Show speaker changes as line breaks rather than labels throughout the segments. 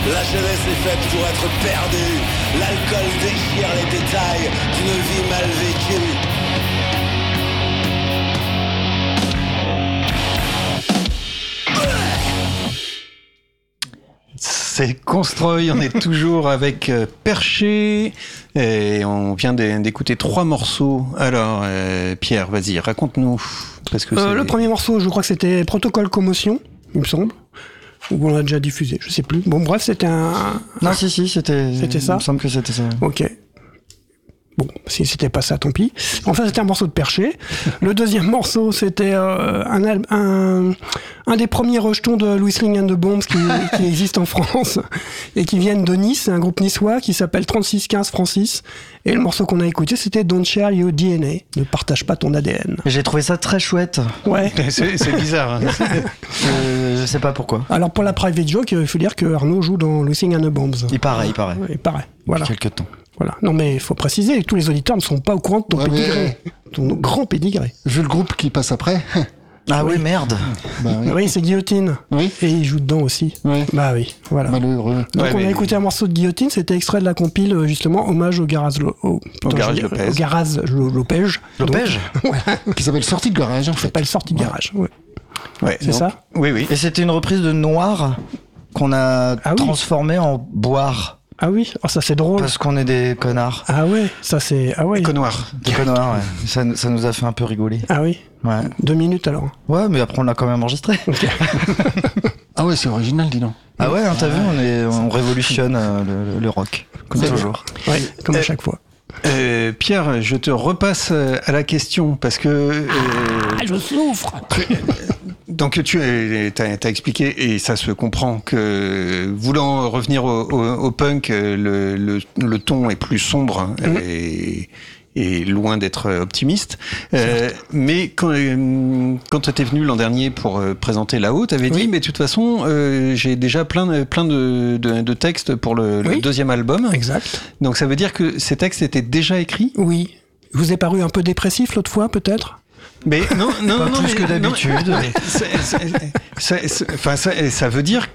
La jeunesse est faite pour être perdue. L'alcool déchire les détails d'une vie mal vécue.
C'est Constroy, on est toujours avec Perché et on vient d'écouter 3 morceaux. Alors Pierre, vas-y, raconte-nous. Parce que
le premier morceau, je crois que c'était Protocole Commotion, il me semble. Ou on l'a déjà diffusé, je sais plus. Bon bref, c'était un...
Non, si, c'était ça. Il me semble que c'était ça.
Ok. Bon, si c'était pas ça, tant pis. Enfin, c'était un morceau de Perché. Le deuxième morceau, c'était un des premiers rejetons de Louis Ring and the Bombs qui existe en France et qui viennent de Nice. C'est un groupe niçois qui s'appelle 3615 Francis. Et le morceau qu'on a écouté, c'était Don't Share Your DNA. Ne partage pas ton ADN.
J'ai trouvé ça très chouette.
Ouais.
C'est bizarre. Hein.
Je sais pas pourquoi.
Alors, pour la private joke, il faut dire que Arnaud joue dans Louis Ring and the Bombs.
Il paraît.
Voilà.
Quelques temps.
Voilà. Non, mais il faut préciser, tous les auditeurs ne sont pas au courant de ton pédigré. Ton grand pédigré.
Vu le groupe qui passe après.
Ah oui, merde.
Bah oui.
Oui, c'est Guillotine.
Oui.
Et il joue dedans aussi.
Oui.
Bah oui, voilà.
Malheureux.
Donc on a écouté un morceau de Guillotine, c'était extrait de la compile, justement, hommage au Garage Lopez.
Au
Garage Lopez.
Qui s'appelle Sortie de garage, en fait.
Ça s'appelle Sortie de garage, ouais. C'est
donc,
ça ?
Oui.
Et c'était une reprise de Noir qu'on a transformé en Boire.
Ah oui, ça c'est drôle.
Parce qu'on est des connards.
Ah ouais, ça c'est... Ah ouais.
Des connards.
Des connards, ouais. Ça nous a fait un peu rigoler.
Ah oui.
Ouais.
2 minutes alors.
Ouais, mais après on l'a quand même enregistré.
Okay.
Ah ouais, c'est original, dis donc.
Ah ouais, hein, t'as vu, on révolutionne le rock, comme toujours.
Ouais, comme à chaque fois.
Pierre, je te repasse à la question parce que...
je souffre.
Donc tu as expliqué, et ça se comprend, que voulant revenir au punk, le ton est plus sombre et loin d'être optimiste. Mais quand tu étais venu l'an dernier pour présenter là-haut, tu avais dit, mais de toute façon, j'ai déjà plein de textes pour le deuxième album.
Exact. Donc
ça veut dire que ces textes étaient déjà écrits ?
Oui. Je vous ai paru un peu dépressif l'autre fois, peut-être ?
Mais non,
pas plus que d'habitude.
Ça veut dire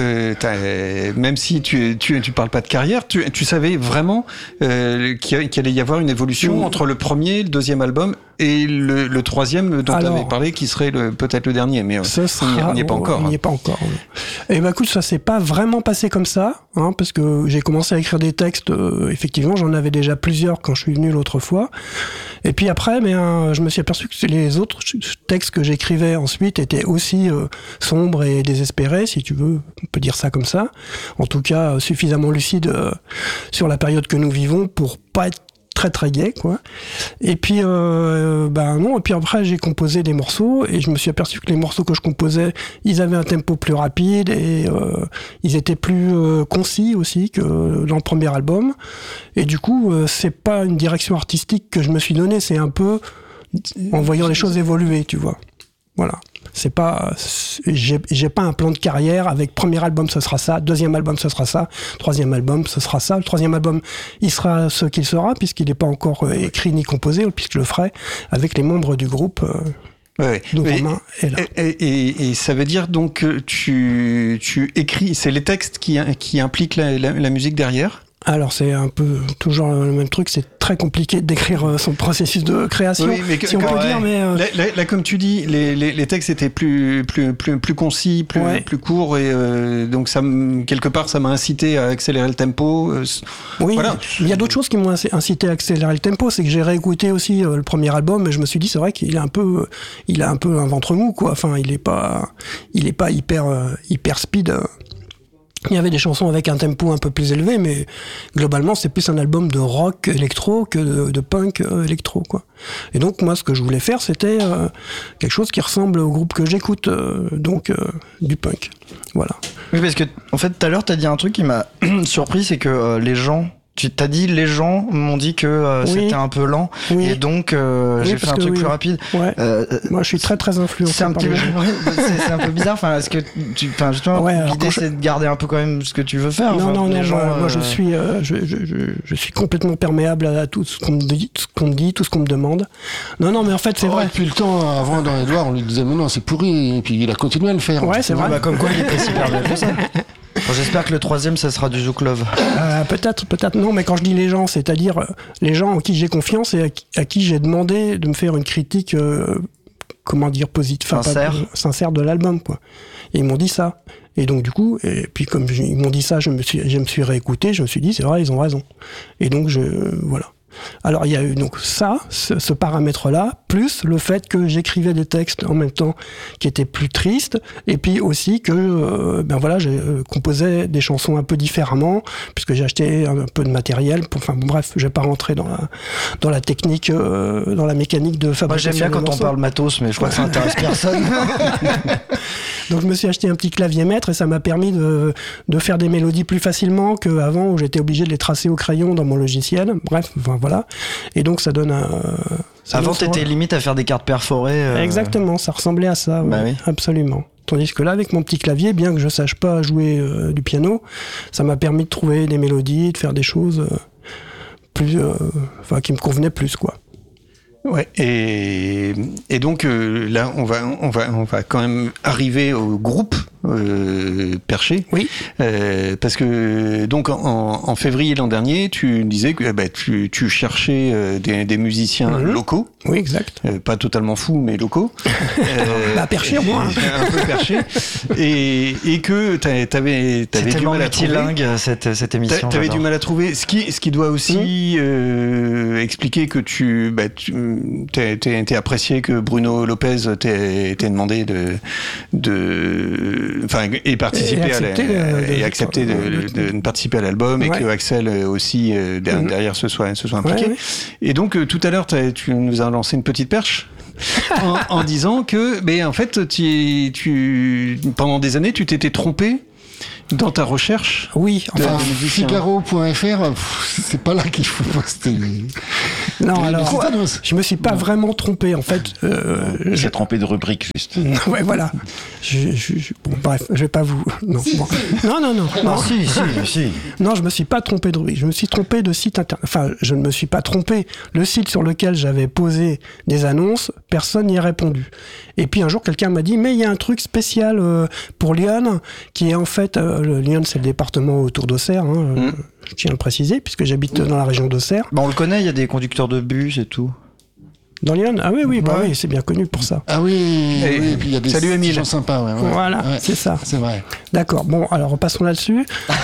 que même si tu parles pas de carrière, tu savais vraiment qu'il allait y avoir une évolution entre le premier, le deuxième album et le troisième dont tu avais parlé, qui serait peut-être le dernier. Mais on n'y est pas encore.
On n'y est pas encore. Et bah écoute, ça s'est pas vraiment passé comme ça, hein, parce que j'ai commencé à écrire des textes. Effectivement, j'en avais déjà plusieurs quand je suis venu l'autre fois. Et puis après, je me suis aperçu que les autres textes que j'écrivais ensuite étaient aussi sombres et désespérés, si tu veux, on peut dire ça comme ça. En tout cas, suffisamment lucides sur la période que nous vivons pour pas être très très gai, quoi. Et puis non, et puis après j'ai composé des morceaux et je me suis aperçu que les morceaux que je composais, ils avaient un tempo plus rapide et ils étaient plus concis aussi que dans le premier album. Et du coup, c'est pas une direction artistique que je me suis donnée, c'est un peu en voyant les choses évoluer, tu vois. Voilà. C'est pas, j'ai pas un plan de carrière avec premier album ce sera ça, deuxième album ce sera ça, troisième album ce sera ça. Le troisième album, il sera ce qu'il sera puisqu'il n'est pas encore écrit ni composé, puisque je le ferai avec les membres du groupe. Romain est là.
Et ça veut dire donc que tu écris, c'est les textes qui impliquent la musique derrière ?
Alors c'est un peu toujours le même truc, c'est très compliqué de décrire son processus de création, si on peut dire, mais...
Là, comme tu dis, les textes étaient plus concis, plus courts, et donc quelque part ça m'a incité à accélérer le tempo.
Oui,
voilà.
Il y a d'autres choses qui m'ont incité à accélérer le tempo, c'est que j'ai réécouté aussi le premier album, et je me suis dit, c'est vrai qu'il a un peu un ventre mou, quoi. Enfin, il est pas hyper speed. Il y avait des chansons avec un tempo un peu plus élevé, mais globalement, c'est plus un album de rock électro que de punk électro, quoi. Et donc, moi, ce que je voulais faire, c'était quelque chose qui ressemble au groupe que j'écoute, donc du punk. Voilà.
Oui, parce que, en fait, tout à l'heure, t'as dit un truc qui m'a surpris, c'est que les gens... Tu t'as dit, les gens m'ont dit que c'était un peu lent, et donc j'ai fait un truc plus rapide.
Ouais. Moi, je suis très très influencé.
C'est un peu bizarre. Enfin, est-ce que justement, l'idée c'est de garder un peu quand même ce que tu veux faire.
Non. Moi, je suis complètement perméable à tout ce qu'on me dit, tout ce qu'on me demande. Non, mais en fait, c'est vrai.
Depuis le temps, avant dans Edouard, on lui disait mais non, c'est pourri, et puis il a continué à le faire.
Ouais, c'est vrai.
Comme quoi, il est pas si perméable que ça. Bon, j'espère que le 3e, ça sera du Zouk Love.
Peut-être non, mais quand je dis les gens, c'est-à-dire les gens en qui j'ai confiance et à qui j'ai demandé de me faire une critique, positive, sincère de l'album, quoi. Et ils m'ont dit ça. Et donc du coup, et puis comme ils m'ont dit ça, je me suis réécouté, je me suis dit c'est vrai, ils ont raison. Et donc voilà. Alors il y a eu donc ce paramètre-là, plus le fait que j'écrivais des textes en même temps qui étaient plus tristes, et puis aussi que je composais des chansons un peu différemment, puisque j'ai acheté un peu de matériel. Bref, je vais pas rentrer dans la technique, dans la mécanique de fabrication.
Moi j'aime bien quand on parle matos, mais je crois que ça intéresse personne.
Donc je me suis acheté un petit clavier maître et ça m'a permis de faire des mélodies plus facilement qu'avant où j'étais obligé de les tracer au crayon dans mon logiciel. Bref, voilà. Et donc ça donne un...
Avant t'étais limite à faire des cartes perforées.
Exactement, ça ressemblait à ça, ouais,
oui.
Absolument. Tandis que là, avec mon petit clavier, bien que je sache pas jouer du piano, ça m'a permis de trouver des mélodies, de faire des choses qui me convenaient plus, quoi.
Ouais, et donc là on va quand même arriver au groupe Perché.
Oui.
Parce que donc en février l'an dernier, tu disais que tu cherchais des musiciens locaux.
Oui, exact.
Pas totalement fous, mais locaux.
Perché, moi.
Un peu perché. Et que t'avais du mal à trouver.
Cette émission.
T'avais du mal à trouver. Ce qui doit aussi expliquer que t'es apprécié, que Bruno Lopez t'ait demandé et participer et accepter de participer à l'album, et que Axel aussi derrière se soit impliqué. Ouais. Et donc tout à l'heure tu nous as lancé une petite perche en disant que en fait pendant des années tu t'étais trompé dans ta recherche.
Oui,
enfin Figaro.fr, c'est pas là qu'il faut poster.
Non, alors je me suis pas vraiment trompé en fait.
Il s'est trompé de rubrique juste.
Ouais, voilà. Bref, je vais pas vous. Non. Bon. Non.
Si.
Non, je me suis pas trompé de rubrique. Je me suis trompé de site internet. Enfin, je ne me suis pas trompé. Le site sur lequel j'avais posé des annonces, personne n'y a répondu. Et puis un jour, quelqu'un m'a dit, mais il y a un truc spécial pour Lyon, qui est en fait, Lyon, c'est le département autour d'Auxerre, je tiens à le préciser, puisque j'habite dans la région d'Auxerre.
On le connaît, il y a des conducteurs de bus et tout.
Dans Lyon ? Ah oui, oui, c'est bien connu pour ça.
Ah oui, et puis il y a des gens sympas. Ouais.
Voilà, c'est ça.
C'est vrai.
D'accord, bon, alors repassons là-dessus.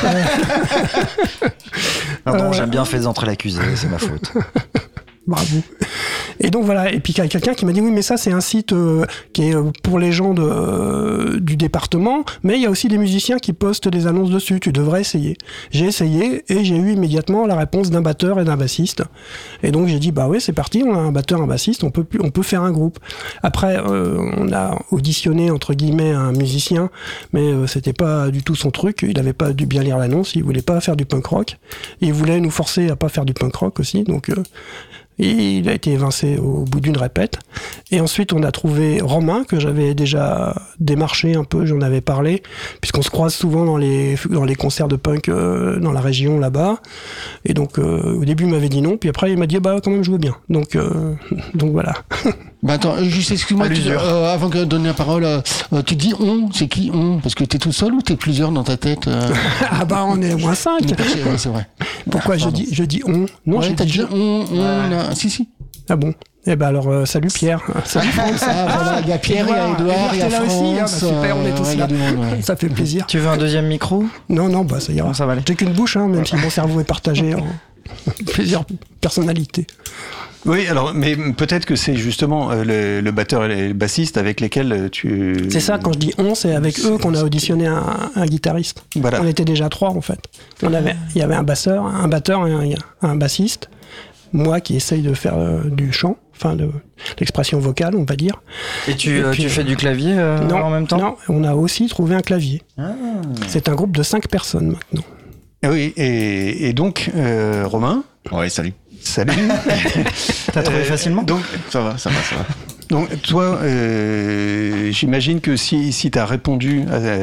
J'aime bien faire entrer l'accusé, c'est ma faute.
Bravo. Et donc voilà, et puis il y a quelqu'un qui m'a dit oui, mais ça c'est un site qui est pour les gens du département, mais il y a aussi des musiciens qui postent des annonces dessus, tu devrais essayer. J'ai essayé et j'ai eu immédiatement la réponse d'un batteur et d'un bassiste. Et donc j'ai dit bah oui, c'est parti, on a un batteur, un bassiste, on peut faire un groupe. Après on a auditionné entre guillemets un musicien, mais c'était pas du tout son truc, il avait pas dû bien lire l'annonce, il voulait pas faire du punk rock, il voulait nous forcer à pas faire du punk rock aussi, donc et il a été évincé au bout d'une répète. Et ensuite, on a trouvé Romain, que j'avais déjà démarché un peu, j'en avais parlé, puisqu'on se croise souvent dans les concerts de punk dans la région là-bas. Et donc, au début, il m'avait dit non, puis après, il m'a dit quand même, je veux bien. Donc voilà.
Attends, juste excuse-moi, avant de donner la parole, tu dis on, c'est qui on ? Parce que t'es tout seul ou t'es plusieurs dans ta tête
on est au moins 5.
Ouais, c'est vrai.
Pourquoi je dis on ? Non,
j'ai dit on. Si.
Ah bon ? Eh ben alors, salut Pierre. Salut France.
Voilà, il y a Pierre, il y a Edouard, il y a France.
Aussi, super, on est tous là. Ça fait plaisir.
Tu veux un deuxième micro ?
Non, ça ira.
Ça va aller.
J'ai qu'une bouche, même si mon cerveau est partagé en plusieurs personnalités.
Oui, alors, mais peut-être que c'est justement le batteur et le bassiste avec lesquels tu...
C'est ça, quand je dis on, c'est avec eux qu'on a auditionné un guitariste.
Voilà.
On était déjà 3 en fait. Il y avait un batteur et un bassiste. Moi qui essaye de faire du chant, enfin de l'expression vocale, on va dire.
Et tu fais du clavier en même temps ?
Non, on a aussi trouvé un clavier. C'est un groupe de 5 personnes maintenant.
Oui, et donc, Romain ?
Ouais, salut.
Salut.
T'as trouvé facilement ?
Donc, ça va.
Donc toi, j'imagine que si tu as répondu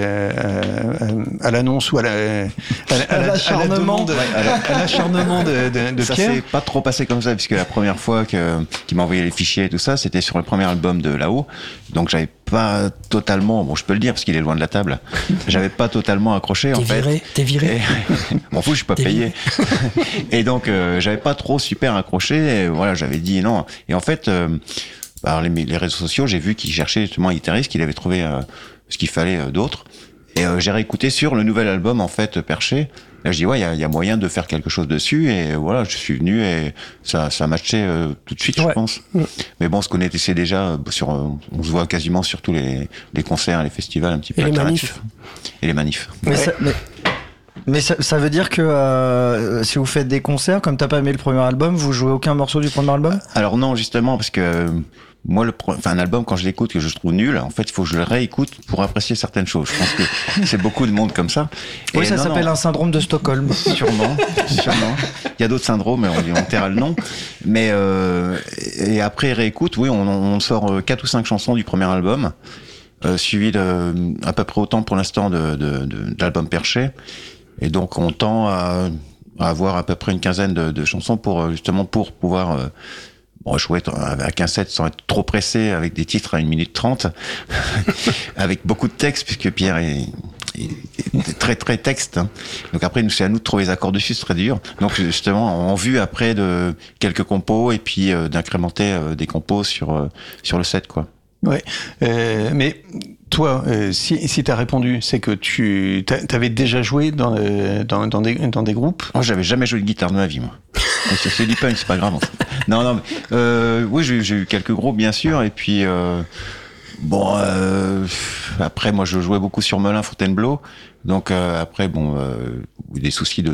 à l'annonce ou à la demande, à l'acharnement de
ça
Pierre...
Ça s'est pas trop passé comme ça, puisque la première fois qu'il m'a envoyé les fichiers et tout ça, c'était sur le premier album de Là-haut. Donc j'avais pas totalement, bon je peux le dire parce qu'il est loin de la table, j'avais pas totalement accroché en fait.
T'es viré.
M'en fous, je suis pas payé. Et donc j'avais pas trop super accroché, et voilà, j'avais dit non. Et en fait, par les réseaux sociaux, j'ai vu qu'il cherchait justement un guitariste, qu'il avait trouvé ce qu'il fallait d'autre. Et j'ai réécouté sur le nouvel album en fait Perché. Là, je dis ouais, il y a moyen de faire quelque chose dessus, et voilà, je suis venu et ça matchait tout de suite, je pense. Mais bon, on se connaissait déjà on se voit quasiment sur tous les concerts, les festivals un petit peu.
Et les manifs.
Et les manifs.
Mais ça veut dire que si vous faites des concerts, comme t'as pas aimé le premier album, vous jouez aucun morceau du premier album ?
Alors non, justement, parce que moi, un album, quand je l'écoute, que je trouve nul, en fait, il faut que je le réécoute pour apprécier certaines choses. Je pense que c'est beaucoup de monde comme ça.
Oui, ça s'appelle un syndrome de Stockholm.
Sûrement. Il y a d'autres syndromes, mais on taira le nom. Mais et après réécoute, oui, on sort 4 ou 5 chansons du premier album, suivi de à peu près autant pour l'instant d'albums Perché. Et donc on tend à avoir à peu près une quinzaine de chansons pour justement pour pouvoir jouer avec un set sans être trop pressé, avec des titres à 1 minute 30, avec beaucoup de texte, puisque Pierre est très très texte. Hein. Donc après, c'est à nous de trouver les accords dessus, c'est très dur. Donc justement, en vue après de quelques compos et puis d'incrémenter des compos sur le set, quoi.
Ouais, mais toi, si t'as répondu, c'est que t'avais déjà joué dans des groupes.
Moi, j'avais jamais joué de guitare de ma vie, moi. C'est du punk, c'est pas grave. Non, mais, oui, j'ai eu quelques groupes, bien sûr, et puis après, moi, je jouais beaucoup sur Melun, Fontainebleau, donc après, des soucis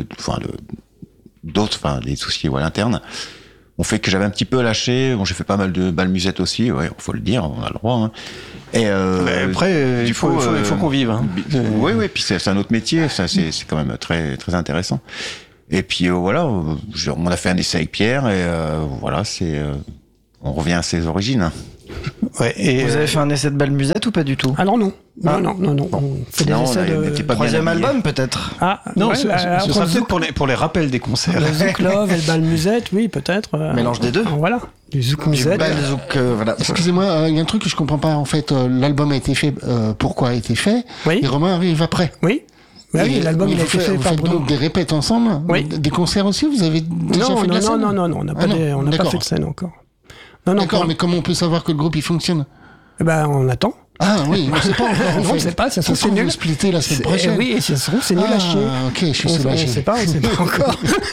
des soucis internes. On fait que j'avais un petit peu lâché. Bon, j'ai fait pas mal de bal musette aussi, ouais, faut le dire, on a le droit. Hein. Et
après, il faut qu'on vive. Hein.
Oui, puis c'est un autre métier, ça c'est quand même très très intéressant. Et puis voilà, on a fait un essai avec Pierre et voilà, on revient à ses origines.
Ouais, et
vous avez fait un essai de bal musette ou pas du tout ?
Alors non. Non. On fait des essais de...
Troisième album peut-être ?
Ah,
non, ce sera peut-être pour les rappels des concerts.
Le Zouk Love et le bal musette, oui, peut-être.
Mélange des deux.
Voilà, du Zouk musette.
Bal Zouk, voilà.
Excusez-moi, il y a un truc que je comprends pas en fait. L'album a été fait, pourquoi a été fait ?
Oui.
Et Romain arrive après.
Oui. Oui, l'album il a été fait par Bruno.
Donc des répètes ensemble ?
Oui.
Des concerts aussi ? Vous avez déjà fait de la scène ?
Non, on n'a pas fait de scène encore. Non,
d'accord, mais comment on peut savoir que le groupe il fonctionne ?
Eh ben, on attend.
Ah oui, on sait pas encore.
Non, on sait pas, ça se trouve c'est nul.
Vous splittez la semaine prochaine.
Oui, et ça se trouve c'est nul à chier.
Ok, je suis soulagé.
On sait pas encore.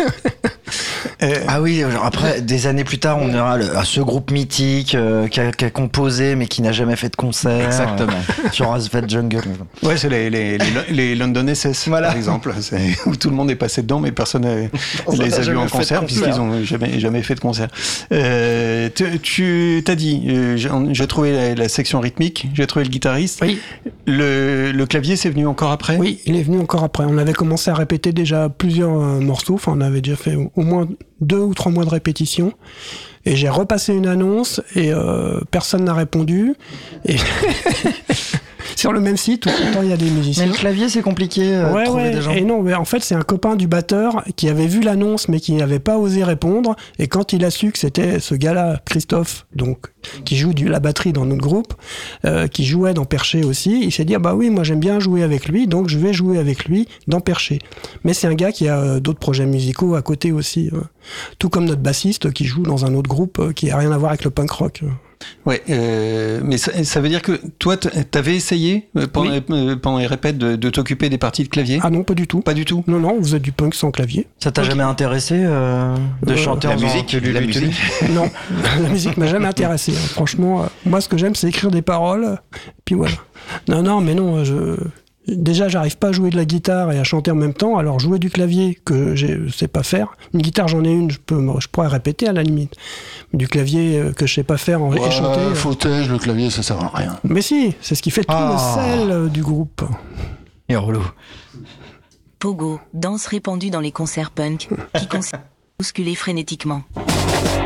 Ah oui, après, des années plus tard, on aura ce groupe mythique qui a composé mais qui n'a jamais fait de concert.
Exactement.
Sur Asphalt Jungle.
Ouais, c'est les London SS, voilà. Par exemple, où tout le monde est passé dedans, mais personne les a vus en concert, puisqu'ils n'ont jamais fait de concert. Tu t'as dit, j'ai trouvé la section rythmique, j'ai trouvé le guitariste.
Oui.
Le clavier, c'est venu encore après ?
Oui, il est venu encore après. On avait commencé à répéter déjà plusieurs morceaux, enfin on avait déjà fait au moins 2 ou 3 mois de répétition. Et j'ai repassé une annonce et personne n'a répondu. Et sur le même site où pourtant il y a des musiciens.
Mais le clavier, c'est compliqué de trouver des gens.
Et non, mais en fait, c'est un copain du batteur qui avait vu l'annonce mais qui n'avait pas osé répondre. Et quand il a su que c'était ce gars-là, Christophe, donc qui joue la batterie dans notre groupe, qui jouait dans Perché aussi, il s'est dit ah bah oui, moi j'aime bien jouer avec lui, donc je vais jouer avec lui dans Perché. Mais c'est un gars qui a d'autres projets musicaux à côté aussi, tout comme notre bassiste qui joue dans un autre groupe qui a rien à voir avec le punk rock.
Ouais, mais ça veut dire que toi, t'avais essayé pendant les répètes de t'occuper des parties de clavier ?
Ah non, pas du tout.
Pas du tout ?
Non, vous êtes du punk sans clavier.
Ça t'a jamais intéressé de chanter
la musique, la musique.
Non, la musique m'a jamais intéressé. Franchement, moi, ce que j'aime, c'est écrire des paroles. Puis voilà. Non, mais non, déjà, j'arrive pas à jouer de la guitare et à chanter en même temps. Alors, jouer du clavier, que je sais pas faire. Une guitare, j'en ai une, je pourrais répéter à la limite. Mais du clavier que je sais pas faire et chanter.
Fauteuil, le clavier, ça sert à rien.
Mais si, c'est ce qui fait tout le sel du groupe.
Et relou.
Pogo, danse répandue dans les concerts punk, qui consiste à bousculer frénétiquement.